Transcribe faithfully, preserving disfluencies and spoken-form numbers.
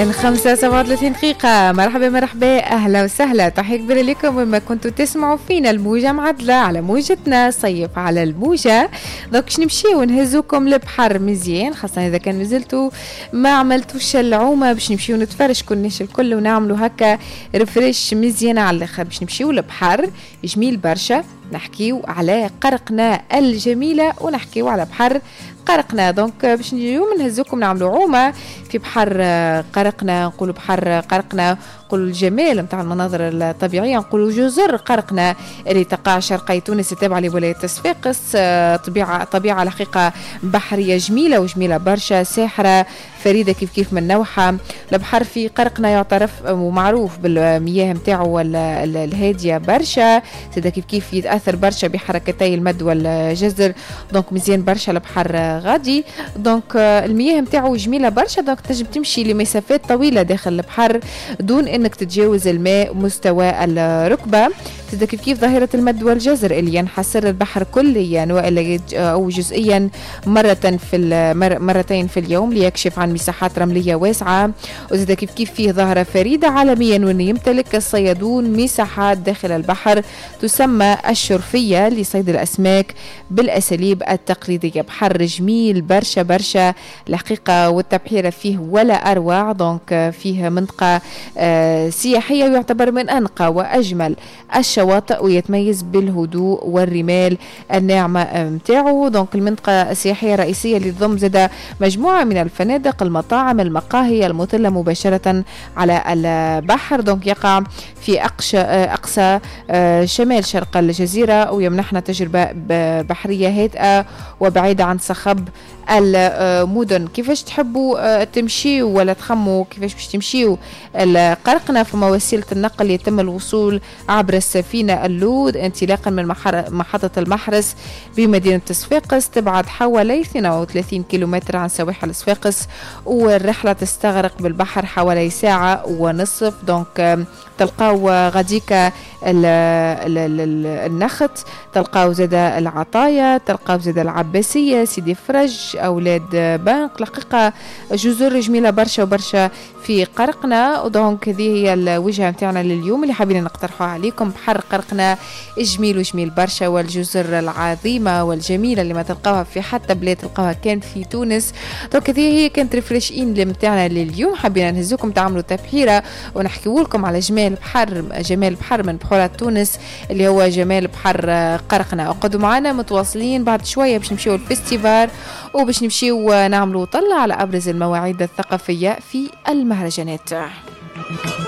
الخمسة سبعة وثلاثين دقيقة. مرحبا مرحبا أهلا وسهلا، تحية كبيرة لكم وما كنتوا تسمعوا فينا الموجة معدلة على موجتنا صيف على الموجة. دوك باش نمشي ونهزوكم لبحر مزيان، خاصة إذا كان نزلتوا ما عملتوش العومة باش نمشيو نتفرش كلناش الكل ونعملوا هكا ريفريش مزيانة على الآخر. باش نمشيو لبحر جميل برشا، نحكيو على قرقنا الجميلة ونحكيو على بحر قرقنا. دونك باش اليوم نهزوكم نعملوا عومة في بحر قرقنا، نقولوا بحر قرقنا، نقولوا الجمال نتاع المناظر الطبيعية، نقولوا جزر قرقنا اللي تقع شرقي تونس التابعة لولاية صفاقس. طبيعة طبيعة الحقيقة بحرية جميلة وجميلة برشا، ساحرة فريدة كيف كيف من نوعها. البحر في قرقنا يعترف ومعروف بالمياه متاعه الهادية برشا، سيدا كيف كيف يتأثر برشا بحركتي المد والجزر، دونك مزيان برشا البحر غادي. دونك المياه متاعه جميلة برشا، دونك تنجم تمشي لمسافات طويلة داخل البحر دون انك تتجاوز الماء مستوى الركبة. سيدا كيف كيف ظاهرة المد والجزر اللي ينحسر البحر كليا والا او جزئيا مرة في مرتين في اليوم ليكشف عن مساحات رملية واسعة. وزيدا كيف كيف فيه ظاهرة فريدة عالميا وان يمتلك الصيادون مساحات داخل البحر تسمى الشرفية لصيد الأسماك بالأساليب التقليدية. بحر جميل برشا برشا الحقيقة، والتبحيرة فيه ولا أروع. دونك فيه منطقة آه سياحية ويعتبر من أنقى وأجمل الشواطئ، ويتميز بالهدوء والرمال الناعمة متاعه. دونك المنطقة السياحية الرئيسية اللي تضم زادة مجموعة من الفنادق، المطاعم، المقاهي المطلة مباشرة على البحر. دونك يقع في أقصى أقصى شمال شرق الجزيرة، ويمنحنا تجربة بحرية هادئة وبعيدة عن صخب المدن. كيفاش تحبوا تمشيوا ولا تخموا كيفاش باش تمشيوا القرقنة؟ فما وسيلة النقل يتم الوصول عبر السفينة اللود انطلاقا من محطة المحرس بمدينة صفاقس، تبعد حوالي اثنين وثلاثين كيلومتر عن سواحل صفاقس، والرحلة تستغرق بالبحر حوالي ساعة ونصف. دونك تلقاو غاديكا النخت، تلقاو زادا العطايا، تلقاو زادا العباسية، سيدي فرج، أولاد بنك. الحقيقة جزر جميلة برشا وبرشا في قرقنا. ودونك هذه هي الوجهة متاعنا لليوم اللي حابين نقترحوها عليكم. بحر قرقنا جميل وجميل برشا، والجزر العظيمة والجميلة اللي ما تلقاوها في حتى بلاد تلقاوها كان في تونس. دونك هذه هي كانت ريفريش إن متاعنا لليوم، حابين نهزوكم تعملوا تبحيرة ونحكيوا لكم على جمال بحر جمال بحر من بحورات تونس اللي هو جمال بحر قرقنا. وقعدوا معنا متواصلين بعد شوية باش نمشيو الفستيفال وباش نمشيو نعملوا طلع على أبرز المواعيد الثقافية في المهرجانات.